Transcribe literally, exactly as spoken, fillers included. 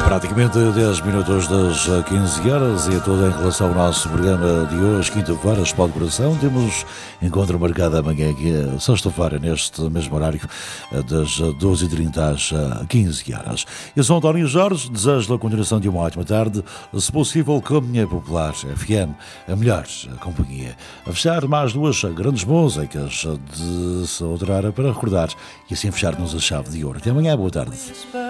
Praticamente dez minutos das quinze horas e é tudo em relação ao nosso programa de hoje, quinta-feira, Espalho de Coração. Temos encontro marcado amanhã, que é sexta-feira, neste mesmo horário, das doze e trinta às quinze horas. Eu sou António Jorge, desejo a continuação de uma ótima tarde, se possível com a minha popular F M, a melhor companhia. A fechar mais duas grandes músicas de outra hora para recordar e assim fecharmos a chave de ouro. Até amanhã, boa tarde.